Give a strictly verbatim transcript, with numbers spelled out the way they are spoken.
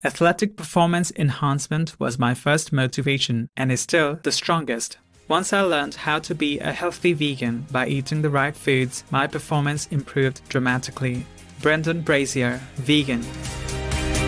Athletic performance enhancement was my first motivation and is still the strongest. Once I learned how to be a healthy vegan by eating the right foods, my performance improved dramatically. Brendan Brazier, vegan.